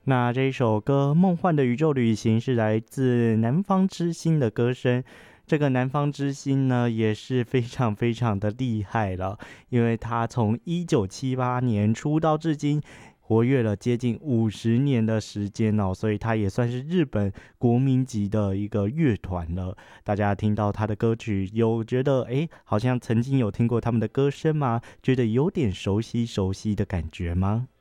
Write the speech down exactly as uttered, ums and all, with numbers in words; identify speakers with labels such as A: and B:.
A: 那这一首歌《梦幻的宇宙旅行》是来自南方之星的歌声。这个南方之星呢，也是非常非常的厉害了，因为他从一九七八年出道至今，活跃了接近五十年的时间哦，所以他也算是日本国民级的一个乐团了。大家听到他的歌曲，有觉得哎，好像曾经有听过他们的歌声吗？觉得有点熟悉熟悉的感觉吗？